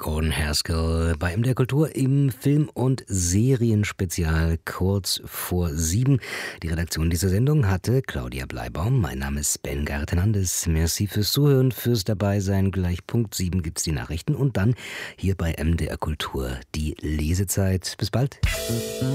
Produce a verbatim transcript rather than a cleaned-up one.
Gordon Haskell bei M D R Kultur im Film- und Serienspezial kurz vor sieben. Die Redaktion dieser Sendung hatte Claudia Bleibaum. Mein Name ist Ben Garret Hernandez. Merci fürs Zuhören, fürs Dabeisein. Gleich Punkt sieben gibt's die Nachrichten und dann hier bei M D R Kultur die Lesezeit. Bis bald.